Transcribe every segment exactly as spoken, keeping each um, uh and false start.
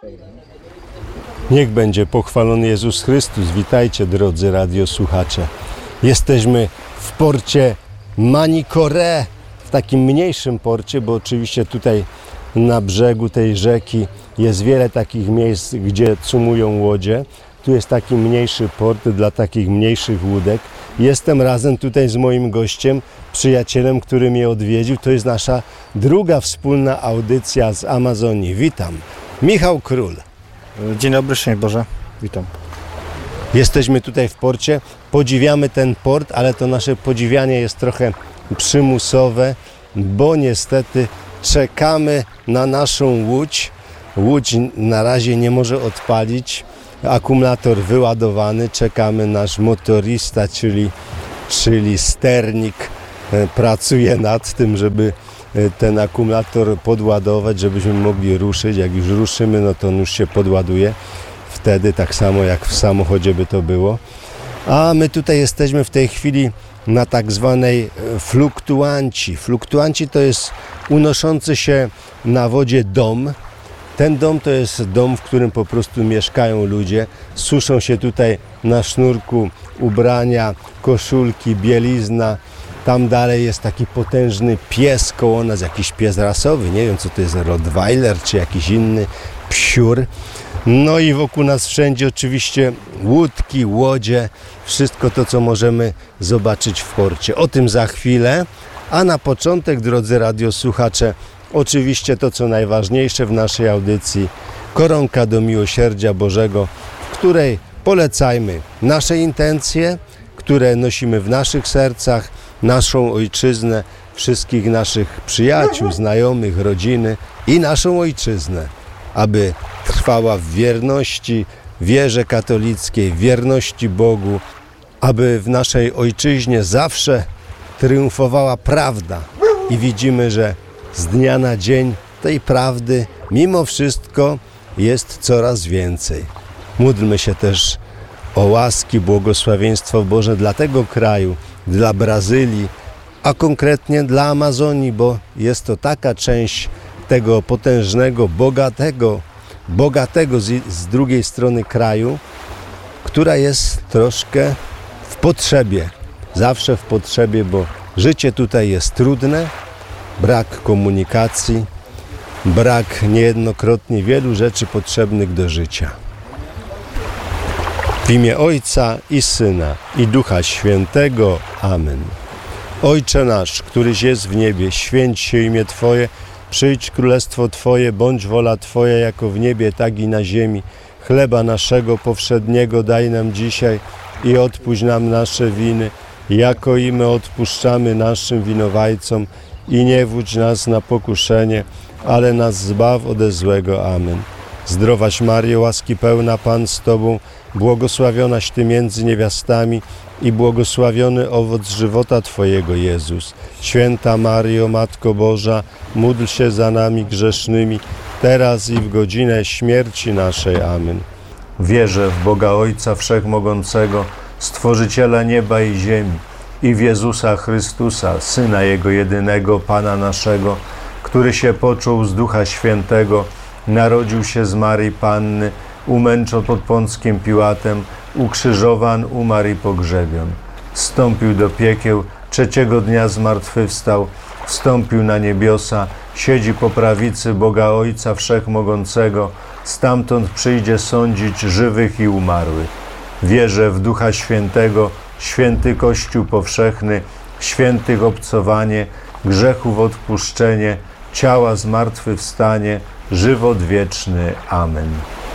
Niech będzie pochwalony Jezus Chrystus. Witajcie, drodzy radiosłuchacze. Jesteśmy w porcie Manicoré, w takim mniejszym porcie, bo oczywiście tutaj na brzegu tej rzeki jest wiele takich miejsc, gdzie cumują łodzie. Tu jest taki mniejszy port dla takich mniejszych łódek. Jestem razem tutaj z moim gościem, przyjacielem, który mnie odwiedził. To jest nasza druga wspólna audycja z Amazonii. Witam. Michał Król. Dzień dobry, szczęść Boże. Witam. Jesteśmy tutaj w porcie, podziwiamy ten port, ale to nasze podziwianie jest trochę przymusowe, bo niestety czekamy na naszą łódź. Łódź na razie nie może odpalić, akumulator wyładowany, czekamy, nasz motorista, czyli, czyli sternik pracuje nad tym, żeby ten akumulator podładować, żebyśmy mogli ruszyć. Jak już ruszymy, no to on już się podładuje. Wtedy tak samo jak w samochodzie by to było. A my tutaj jesteśmy w tej chwili na tak zwanej fluktuanci. Fluktuanci to jest unoszący się na wodzie dom. Ten dom to jest dom, w którym po prostu mieszkają ludzie. Suszą się tutaj na sznurku ubrania, koszulki, bielizna. Tam dalej jest taki potężny pies koło nas, jakiś pies rasowy, nie wiem co to jest, Rottweiler czy jakiś inny psiur. No i wokół nas wszędzie oczywiście łódki, łodzie, wszystko to, co możemy zobaczyć w porcie. O tym za chwilę, a na początek, drodzy radiosłuchacze, oczywiście to, co najważniejsze w naszej audycji, koronka do miłosierdzia Bożego, w której polecajmy nasze intencje, które nosimy w naszych sercach, naszą ojczyznę, wszystkich naszych przyjaciół, znajomych, rodziny i naszą ojczyznę, aby trwała w wierności, wierze katolickiej, wierności Bogu, aby w naszej ojczyźnie zawsze triumfowała prawda. I widzimy, że z dnia na dzień tej prawdy mimo wszystko jest coraz więcej. Módlmy się też o łaski, błogosławieństwo Boże dla tego kraju, dla Brazylii, a konkretnie dla Amazonii, bo jest to taka część tego potężnego, bogatego, bogatego z, z drugiej strony kraju, która jest troszkę w potrzebie, zawsze w potrzebie, bo życie tutaj jest trudne, brak komunikacji, brak niejednokrotnie wielu rzeczy potrzebnych do życia. W imię Ojca i Syna i Ducha Świętego. Amen. Ojcze nasz, któryś jest w niebie, święć się imię Twoje, przyjdź królestwo Twoje, bądź wola Twoja jako w niebie, tak i na ziemi. Chleba naszego powszedniego daj nam dzisiaj i odpuść nam nasze winy, jako i my odpuszczamy naszym winowajcom i nie wódź nas na pokuszenie, ale nas zbaw ode złego. Amen. Zdrowaś Maryjo, łaski pełna, Pan z Tobą, błogosławionaś Ty między niewiastami i błogosławiony owoc żywota Twojego, Jezus. Święta Maryjo, Matko Boża, módl się za nami grzesznymi, teraz i w godzinę śmierci naszej. Amen. Wierzę w Boga Ojca Wszechmogącego, Stworzyciela nieba i ziemi, i w Jezusa Chrystusa, Syna Jego jedynego, Pana naszego, który się począł z Ducha Świętego, narodził się z Maryi Panny, umęczon pod Pąckiem Piłatem, ukrzyżowan, umarł i pogrzebion. Wstąpił do piekieł, trzeciego dnia zmartwychwstał, wstąpił na niebiosa, siedzi po prawicy Boga Ojca Wszechmogącego, stamtąd przyjdzie sądzić żywych i umarłych. Wierzę w Ducha Świętego, święty Kościół powszechny, świętych obcowanie, grzechów odpuszczenie, ciała zmartwychwstanie, żywot wieczny. Amen.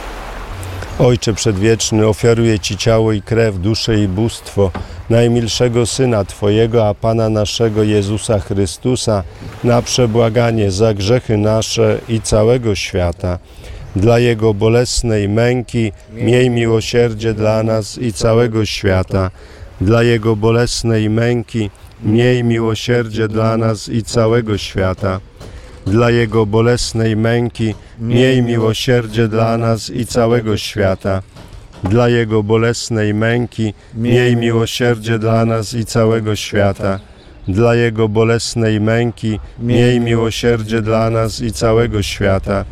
Ojcze Przedwieczny, ofiaruję Ci ciało i krew, duszę i bóstwo najmilszego Syna Twojego, a Pana naszego Jezusa Chrystusa, na przebłaganie za grzechy nasze i całego świata. Dla Jego bolesnej męki miej miłosierdzie dla nas i całego świata. Dla Jego bolesnej męki miej miłosierdzie dla nas i całego świata. Dla Jego bolesnej męki miej miłosierdzie dla nas i całego świata. Dla Jego bolesnej męki miej miłosierdzie dla nas i całego świata. Dla Jego bolesnej męki miej miłosierdzie dla nas i całego świata.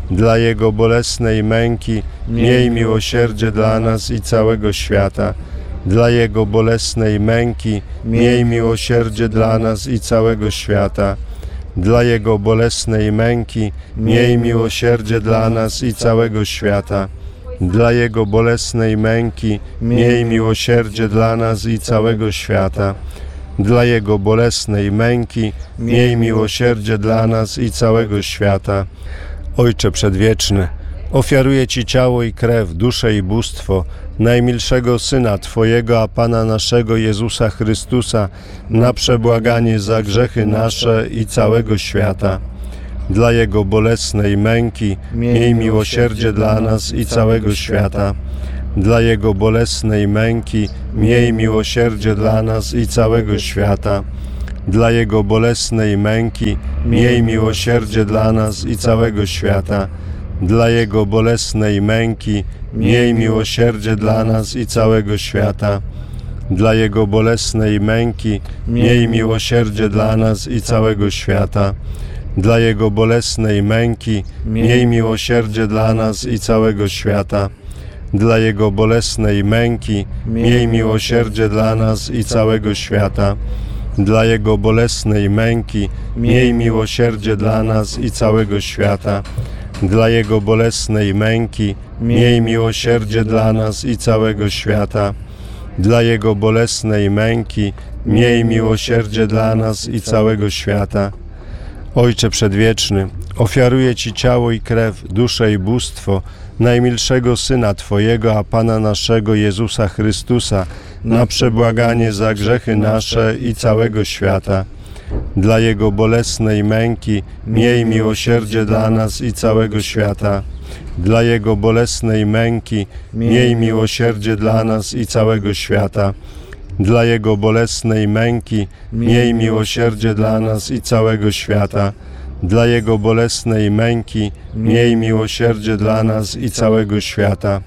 dla Jego bolesnej męki, miej miłosierdzie dla nas i całego świata. Dla Jego bolesnej męki, miej miłosierdzie dla nas i całego świata. Dla Jego bolesnej męki, miej miłosierdzie dla nas i całego świata. Dla Jego bolesnej męki, miej miłosierdzie dla nas i całego świata. Dla Jego bolesnej męki, miej miłosierdzie dla nas i całego świata. Ojcze Przedwieczny, ofiaruję Ci ciało i krew, duszę i bóstwo najmilszego Syna Twojego, a Pana naszego Jezusa Chrystusa, na przebłaganie za grzechy nasze i całego świata. Dla Jego bolesnej męki, miej miłosierdzie dla nas i całego świata. Dla Jego bolesnej męki, miej miłosierdzie dla nas i całego świata. Dla Jego bolesnej męki, miej miłosierdzie dla nas i całego świata. Dla Jego bolesnej męki, miej miłosierdzie dla nas i całego świata. Dla Jego bolesnej męki, miej miłosierdzie dla nas i całego świata. Dla Jego bolesnej męki, miej miłosierdzie dla nas i całego świata. Dla Jego bolesnej męki, miej miłosierdzie dla nas i całego świata. Dla Jego bolesnej męki, miej miłosierdzie dla nas i całego świata. Dla Jego bolesnej męki, miej miłosierdzie dla nas i całego świata. Dla Jego bolesnej męki, miej miłosierdzie dla nas i całego świata. Ojcze Przedwieczny, ofiaruję Ci ciało i krew, duszę i bóstwo najmilszego Syna Twojego, a Pana naszego Jezusa Chrystusa, na przebłaganie za grzechy nasze i całego świata. Dla Jego bolesnej męki, miej miłosierdzie dla nas i całego świata. Dla Jego bolesnej męki, miej miłosierdzie dla nas i całego świata. Dla Jego bolesnej męki, miej miłosierdzie dla nas i całego świata. Dla Jego bolesnej męki, miej miłosierdzie dla nas i całego świata.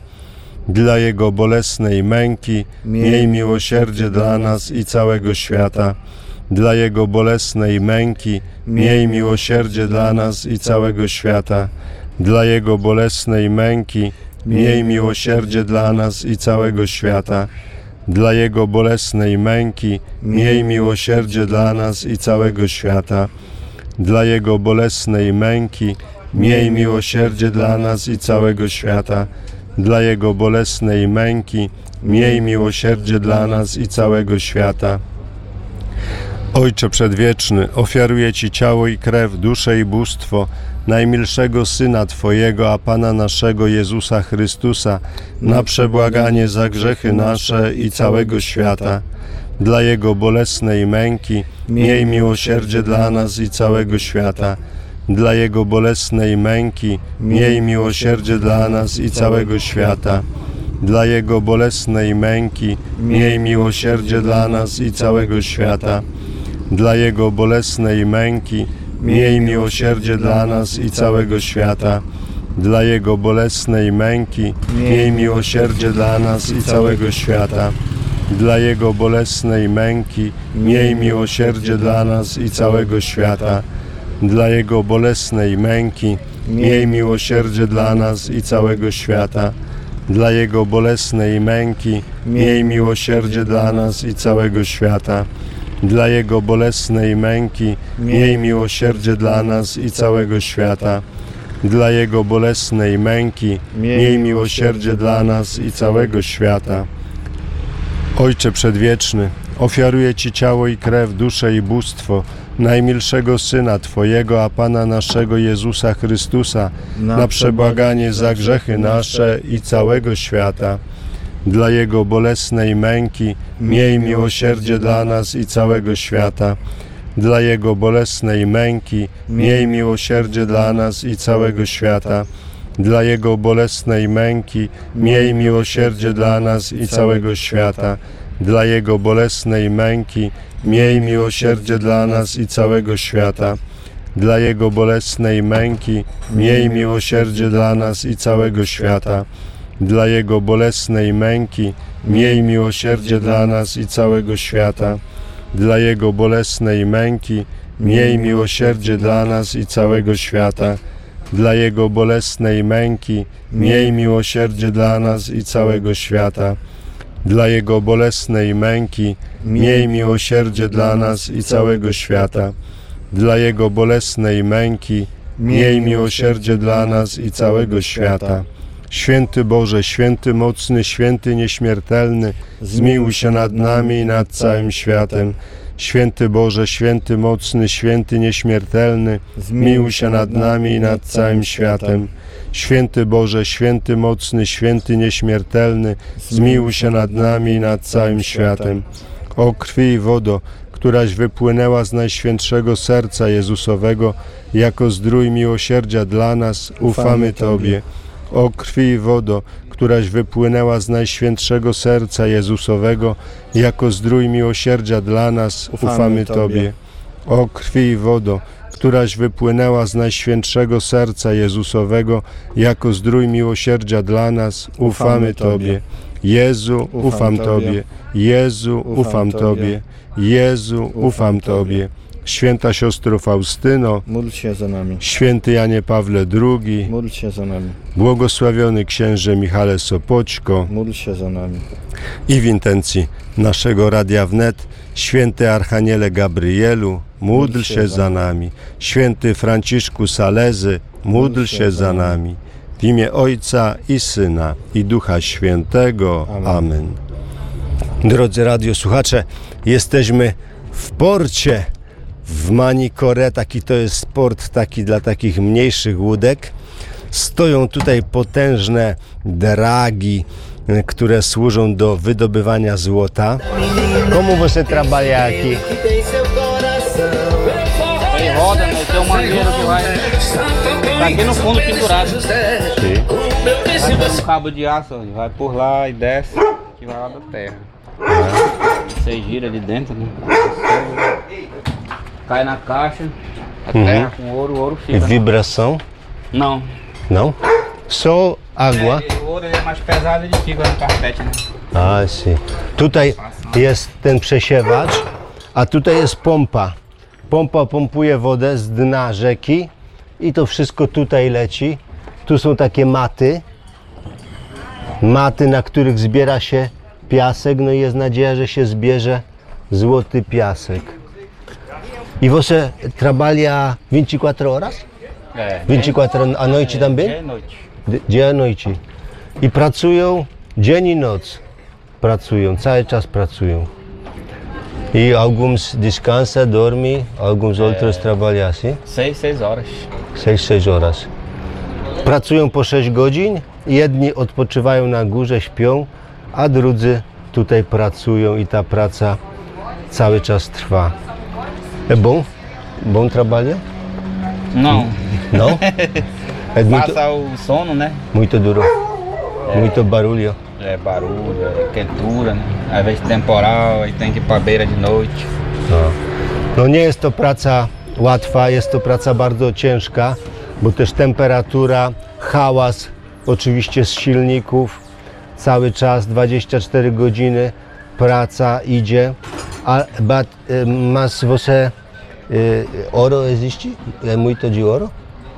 Dla Jego bolesnej męki, miej miłosierdzie dla nas i całego świata. Dla Jego bolesnej męki, miej miłosierdzie dla nas i całego świata. Dla Jego bolesnej męki, miej miłosierdzie dla nas i całego świata. Dla Jego bolesnej męki, miej miłosierdzie dla nas i całego świata. Dla Jego bolesnej męki, miej miłosierdzie dla nas i całego świata. Dla Jego bolesnej męki, miej miłosierdzie dla nas i całego świata. Ojcze Przedwieczny, ofiaruję Ci ciało i krew, duszę i bóstwo najmilszego Syna Twojego, a Pana naszego Jezusa Chrystusa, na przebłaganie za grzechy nasze i całego świata. Dla Jego bolesnej męki, miej miłosierdzie dla nas i całego świata. Dla Jego bolesnej męki, miej miłosierdzie dla nas i całego świata. Dla Jego bolesnej męki, miej miłosierdzie dla nas i całego świata. Dla Jego bolesnej męki, miej miłosierdzie dla nas i całego świata. Dla Jego bolesnej męki, miej miłosierdzie dla nas i całego świata. Dla Jego bolesnej męki, miej miłosierdzie dla nas i całego świata. Dla Jego bolesnej męki, miej miłosierdzie dla nas i całego świata. Dla Jego bolesnej męki, miej miłosierdzie dla nas i całego świata. Dla Jego bolesnej męki, miej miłosierdzie dla nas i całego świata. Dla Jego bolesnej męki, miej miłosierdzie dla nas i całego świata. Ojcze Przedwieczny, ofiaruję Ci ciało i krew, duszę i bóstwo najmilszego Syna Twojego, a Pana naszego Jezusa Chrystusa, na przebłaganie za grzechy nasze i całego świata. Dla Jego bolesnej męki, miej miłosierdzie dla nas i całego świata. Dla Jego bolesnej męki, miej miłosierdzie dla nas i całego świata. Dla Jego bolesnej męki, miej miłosierdzie dla nas i całego świata. Dla Jego bolesnej męki, miej miłosierdzie dla nas i całego świata. Dla Jego bolesnej męki, miej miłosierdzie dla nas i całego świata. Dla Jego bolesnej męki, miej miłosierdzie dla nas i całego świata. Dla Jego bolesnej męki, miej miłosierdzie dla nas i całego świata. dla Jego bolesnej męki, miej miłosierdzie dla nas i całego świata. Dla Jego bolesnej męki, miej miłosierdzie dla nas i całego świata. Dla Jego bolesnej męki, miej miłosierdzie dla nas i całego świata. Święty Boże, święty mocny, święty nieśmiertelny, zmiłuj się nad nami i nad całym światem. Święty Boże, święty mocny, święty nieśmiertelny, zmiłuj się nad nami i nad całym światem. Święty Boże, święty mocny, święty nieśmiertelny, zmiłuj się nad nami i nad całym światem. O krwi i wodo, któraś wypłynęła z Najświętszego Serca Jezusowego, jako zdrój miłosierdzia dla nas, ufamy Tobie. O krwi i wodo, któraś wypłynęła z Najświętszego Serca Jezusowego, jako zdrój miłosierdzia dla nas, ufamy Tobie. O krwi i wodo, któraś wypłynęła z Najświętszego Serca Jezusowego, jako zdrój miłosierdzia dla nas, ufamy Tobie. Jezu, ufam Tobie. Jezu, ufam Tobie. Jezu, ufam Tobie. Święta siostro Faustyno, Módl się za nami. święty Janie Pawle drugi, Módl się za nami. błogosławiony księże Michale Sopoćko Módl się za nami. i w intencji naszego Radia Wnet, święty Archaniele Gabrielu, módl się za nami. Święty Franciszku Salezy, módl się za nami. W imię Ojca i Syna i Ducha Świętego. Amen. Drodzy radiosłuchacze, jesteśmy w porcie w Manicore. Taki to jest port taki dla takich mniejszych łódek. Stoją tutaj potężne dragi, które służą do wydobywania złota. Como você trabalha aqui? Tem roda, né? Tem um mangueiro que vai tá aqui no fundo pendurado. Sim. Vai com um cabo de aço, ó, vai por lá e desce, que vai lá da terra. Você gira ali dentro, né? Cai na caixa, a terra com ouro, o ouro fica. Vibração? Não. Não? Só água? É, o ouro ele é mais pesado e ele fica no carpete, né? A, sim. Tutaj jest ten przesiewacz, a tutaj jest pompa. Pompa pompuje wodę z dna rzeki i to wszystko tutaj leci. Tu są takie maty, maty, na których zbiera się piasek, no i jest nadzieja, że się zbierze złoty piasek. E você trabalha vinte e quatro horas? É. vinte e quatro à noite também? Dia e noite. D- Dzień i nocy. I pracują dzień i noc. Pracują, cały czas pracują. E alguns descansa, dorme, alguns outros trabalham, sim? Seis, seis horas. sześć sześć horas. Pracują po sześć godzin, jedni odpoczywają na górze, śpią, a drudzy tutaj pracują i ta praca cały czas trwa. É bom? Bom trabalho? Não. Não? É muito, Passa o sono, né? muito duro. Muito barulho. É barulho, é quentura, né? Às vezes temporal, aí tem que ir pra beira de noite. No. no nie jest to praca łatwa, jest to praca bardzo ciężka, bo też temperatura, hałas oczywiście z silników, cały czas, dwadzieścia cztery godziny praca idzie. A, but, eh, mas você, eh, ouro existe? É muito de ouro?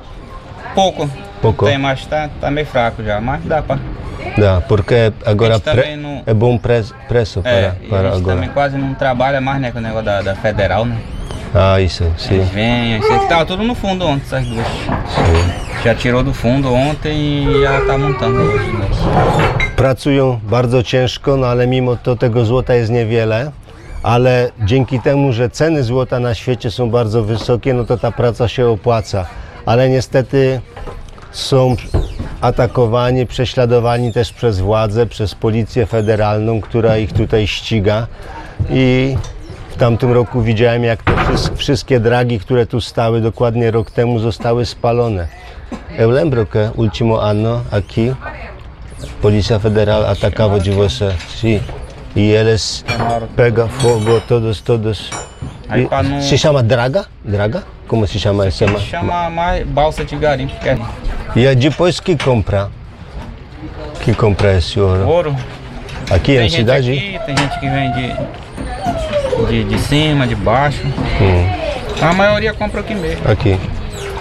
Pouco. Pouco. Tem, mas tá, tá meio fraco já, mas dá pra... Dá, porque agora A gente pre, também não- é bom pre, preço É, para, e a para gente agora. também quase não trabalha mais, né, com o negócio da, da federal, né? Ah, isso, sim. Eles vêm, isso aqui tava tudo no fundo ontem, essas duas. sim. Já tirou do fundo ontem e já tá montando hoje, né? Pracują bardzo ciężko, no ale mimo to tego złota jest niewiele, ale dzięki temu, że ceny złota na świecie są bardzo wysokie, no to ta praca się opłaca. Ale niestety są atakowani, prześladowani też przez władzę, przez policję federalną, która ich tutaj ściga. I w tamtym roku widziałem, jak te wszyst- wszystkie dragi, które tu stały dokładnie rok temu, zostały spalone. Eu lembro que último ano aqui Polícia Federal atacava de você, sim. E eles pegam fogo, todos, todos. Aí E pra não- se chama draga? Draga? Como se chama essa? ma- Chama mais balsa de garimpo, que é E é depois que compra, que compra esse ouro. ouro. Aqui Tem em gente cidade? aqui, tem gente que vem de, de, de cima, de baixo. Hum, A maioria compra aqui mesmo. aqui.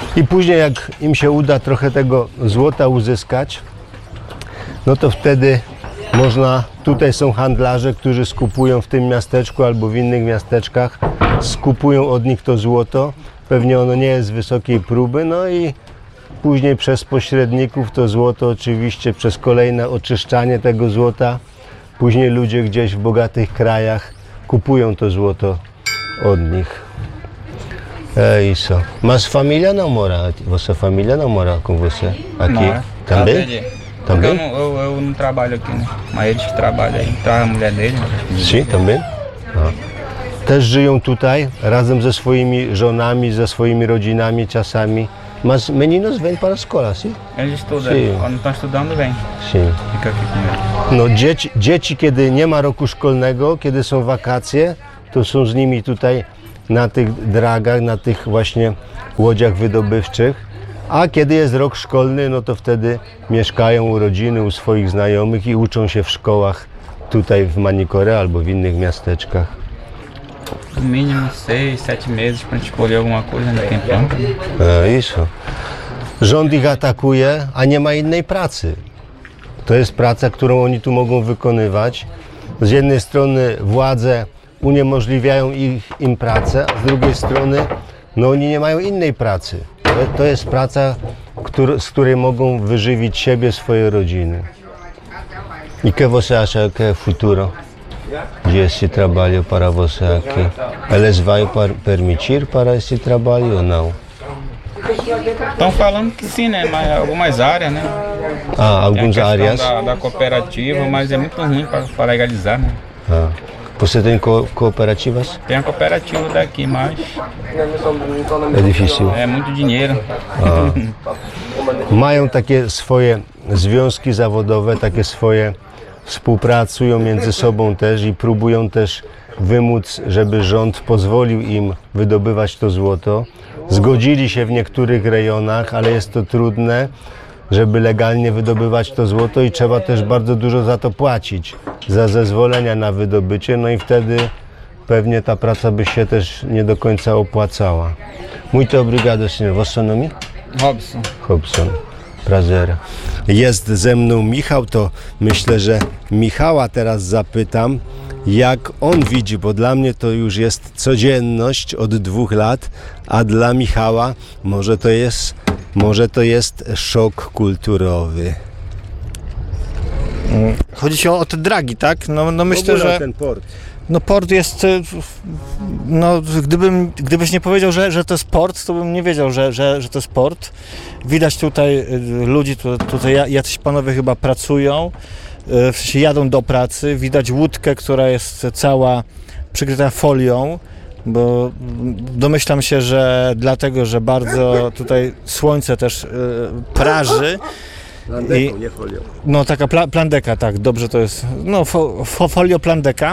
I później jak im się uda trochę tego złota uzyskać, no to wtedy można, tutaj są handlarze, którzy skupują w tym miasteczku albo w innych miasteczkach, skupują od nich to złoto. Pewnie ono nie jest wysokiej próby, no i później przez pośredników to złoto oczywiście, przez kolejne oczyszczanie tego złota, później ludzie gdzieś w bogatych krajach kupują to złoto od nich. É isso. Mas família não mora, vossa família não mora com você aqui? Não, Também? Porque Também? eu não, eu, eu não trabalho aqui, né? Mas eles que trabalham aí. Traz a mulher dele. Né? Sim, também? A. Też żyją tutaj razem ze swoimi żonami, ze swoimi rodzinami czasami. Mas meninos vêm para a escola, sim? Eles estudam. Sim. Quando estão estudando, vem. Sim. Fica aqui comigo. No dzieci, dzieci, kiedy nie ma roku szkolnego, kiedy są wakacje, to są z nimi tutaj na tych dragach, na tych właśnie łodziach wydobywczych. A kiedy jest rok szkolny, no to wtedy mieszkają u rodziny, u swoich znajomych i uczą się w szkołach tutaj w Manicoré albo w innych miasteczkach. No mínimo seis, sete meses pra gente escolher alguma coisa, ainda tem tempo. E, isso. Rząd ich atakuje, a nie ma innej pracy. To jest praca, którą oni tu mogą wykonywać. Z jednej strony władze uniemożliwiają ich, im pracę, a z drugiej strony no oni nie mają innej pracy. To, to jest praca, który, z której mogą wyżywić siebie, swoje rodziny. E que você acha que é futuro de esse trabalho para você aqui? Eles vão par- permitir para esse trabalho ou não? Estão falando que sim, né? Mas algumas áreas, né? Ah, Tem a algumas questão áreas. Da, da cooperativa, mas é muito ruim para legalizar, né? Ah. Você tem co- cooperativas? Tem a cooperativa daqui, mas É difícil. é muito dinheiro. Mają takie swoje związki zawodowe, takie swoje, współpracują między sobą też i próbują też wymóc, żeby rząd pozwolił im wydobywać to złoto. Zgodzili się w niektórych rejonach, ale jest to trudne, żeby legalnie wydobywać to złoto i trzeba też bardzo dużo za to płacić, za zezwolenia na wydobycie, no i wtedy pewnie ta praca by się też nie do końca opłacała. Muito obrigado, senhor. Vosso nome? Robson. Hobson. Prazer. Jest ze mną Michał, to myślę, że Michała teraz zapytam, jak on widzi, bo dla mnie to już jest codzienność od dwóch lat, a dla Michała może to jest, może to jest szok kulturowy. Chodzi ci o, o te dragi, tak? No, no myślę, że ten port. no port jest, y, no gdybym, gdybyś nie powiedział, że, że to jest port, to bym nie wiedział, że, że, że to jest port. Widać tutaj y, ludzi, tu, tutaj ja- jacyś panowie chyba pracują, y, w sensie jadą do pracy. Widać łódkę, która jest cała przykryta folią, bo mm, domyślam się, że dlatego, że bardzo tutaj słońce też y, praży. I- nie folią. No taka pla, plandeka, tak, dobrze to jest, no fo, fo, folio plandeka.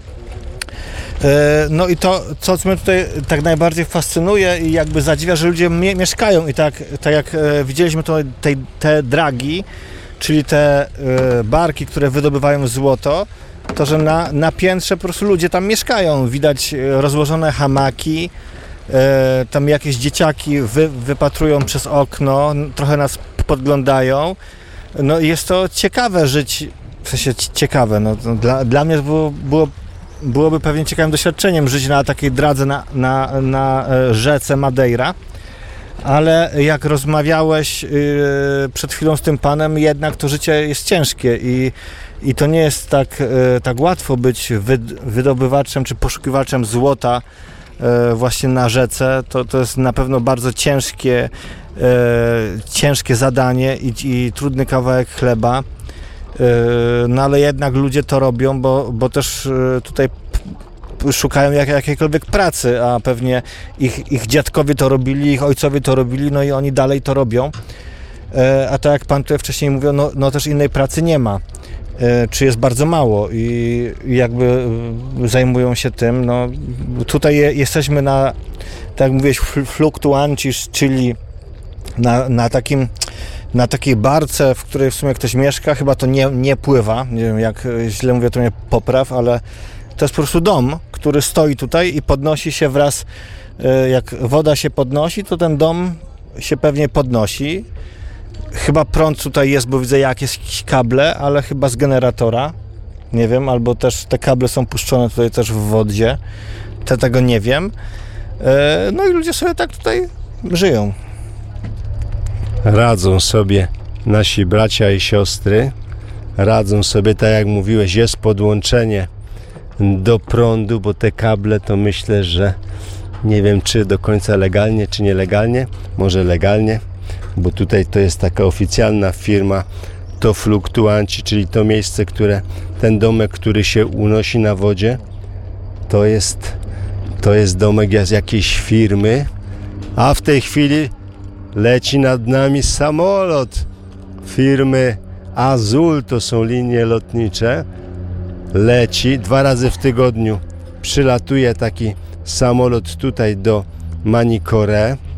E, No i to, co mnie tutaj tak najbardziej fascynuje i jakby zadziwia, że ludzie mie- mieszkają i tak, tak jak e, widzieliśmy to, te, te dragi, czyli te e, barki, które wydobywają złoto, to że na, na piętrze po prostu ludzie tam mieszkają. Widać e, rozłożone hamaki, e, tam jakieś dzieciaki wy, wypatrują przez okno, n- trochę nas podglądają. No i jest to ciekawe żyć, w sensie c- ciekawe, no, no, dla, dla mnie było, było, byłoby pewnie ciekawym doświadczeniem żyć na takiej dradze na, na, na e, rzece Madeira, ale jak rozmawiałeś yy, przed chwilą z tym panem, jednak to życie jest ciężkie i, i to nie jest tak, yy, tak łatwo być wyd, wydobywaczem czy poszukiwaczem złota yy, właśnie na rzece. To, to jest na pewno bardzo ciężkie, yy, ciężkie zadanie i, i trudny kawałek chleba. Yy, no ale jednak ludzie to robią, bo, bo też yy, tutaj p- szukają jak, jakiejkolwiek pracy, a pewnie ich, ich dziadkowie to robili, ich ojcowie to robili, no i oni dalej to robią. E, a tak jak pan tutaj wcześniej mówił, no, no też innej pracy nie ma, e, czy jest bardzo mało i, i jakby e, zajmują się tym. No, tutaj je, jesteśmy na, tak jak mówiłeś, fl- fluktuancis, czyli na, na takim na takiej barce, w której w sumie ktoś mieszka, chyba to nie, nie pływa, nie wiem jak źle mówię, to mnie popraw, ale to jest po prostu dom, który stoi tutaj i podnosi się wraz, e, jak woda się podnosi, to ten dom się pewnie podnosi. Chyba prąd tutaj jest, bo widzę jakieś kable, ale chyba z generatora. Nie wiem, albo też te kable są puszczone tutaj też w wodzie. Te, tego nie wiem. No i ludzie sobie tak tutaj żyją. Radzą sobie nasi bracia i siostry. Radzą sobie, tak jak mówiłeś, jest podłączenie do prądu, bo te kable to myślę, że nie wiem, czy do końca legalnie, czy nielegalnie. Może legalnie, bo tutaj to jest taka oficjalna firma, to Fluktuanci, czyli to miejsce, które, ten domek, który się unosi na wodzie, to jest, to jest domek z jakiejś firmy, a w tej chwili leci nad nami samolot firmy Azul, to są linie lotnicze. Leci dwa razy w tygodniu, przylatuje taki samolot tutaj do Manicoré.